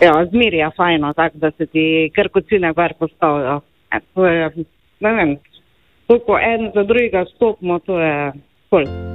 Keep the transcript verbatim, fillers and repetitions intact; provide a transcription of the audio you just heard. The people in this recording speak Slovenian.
Ja, zmeri je fajno, tako da se ti krkocine gor postavijo. E, to je, ne vem, to ko en za drugega stopimo, to je ful.